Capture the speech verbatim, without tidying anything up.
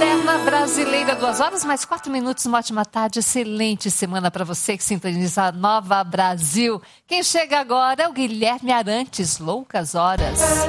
Moderna Brasileira, duas horas mais quatro minutos, uma ótima tarde, excelente semana para você que sintoniza a Nova Brasil. Quem chega agora é o Guilherme Arantes, Loucas Horas.